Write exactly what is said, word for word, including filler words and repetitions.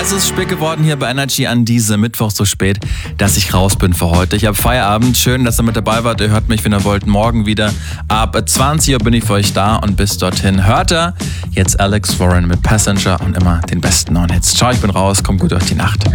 Es ist spät geworden hier bei Energy an diesem Mittwoch, so spät, dass ich raus bin für heute. Ich habe Feierabend. Schön, dass ihr mit dabei wart. Ihr hört mich, wenn ihr wollt, morgen wieder. Ab zwanzig Uhr bin ich für euch da und bis dorthin hört ihr jetzt Alex Warren mit Passenger und immer den besten neuen Hits. Ciao, ich bin raus. Kommt gut durch die Nacht.